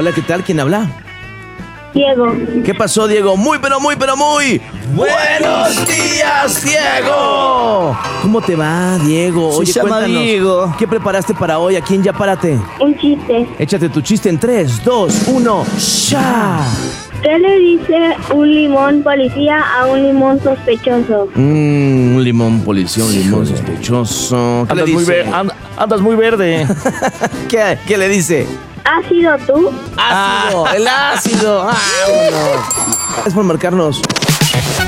Hola, ¿qué tal? ¿Quién habla? Diego. ¿Qué pasó, Diego? Muy, pero muy, pero muy ¡buenos días, Diego! ¿Cómo te va, Diego? Se llama cuéntanos, Diego. ¿qué preparaste para hoy? Aquí en Ya Párate. Un chiste. Échate tu chiste en 3, 2, 1, ¡ya! ¿Qué le dice un limón policía a un limón sospechoso? Un limón policía, un limón sospechoso. ¿Qué le dice? Andas muy verde. ¿Qué le dice? ¿Has sido tú? ¡Ácido! ¡El ácido! ¡Vámonos! Gracias por marcarnos.